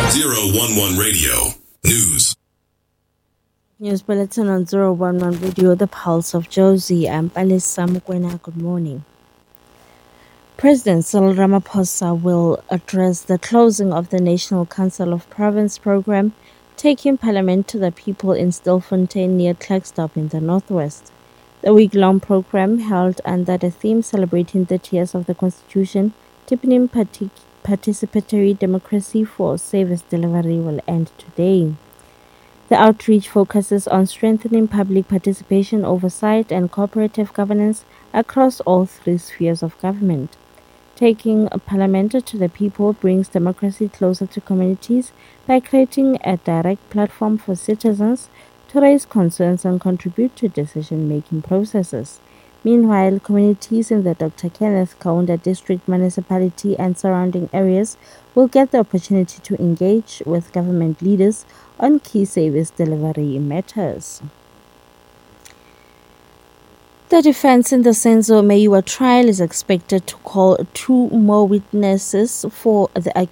011 Radio News. News Bulletin on 011 Radio, the Pulse of Josie. I'm Palisa Mukwena. Good morning. President Cyril Ramaphosa will address the closing of the National Council of Province program, taking Parliament to the people in Stilfontein near Klerksdorp in the northwest. The week-long program, held under the theme celebrating 30 years of the Constitution, deepening participatory democracy for service delivery, will end today. The outreach focuses on strengthening public participation, oversight, and cooperative governance across all three spheres of government. Taking Parliament to the people brings democracy closer to communities by creating a direct platform for citizens to raise concerns and contribute to decision-making processes. Meanwhile, communities in the Dr. Kenneth Kaunda District Municipality and surrounding areas will get the opportunity to engage with government leaders on key service delivery matters. The defense in the Senzo Meyiwa trial is expected to call 2 more witnesses for the accused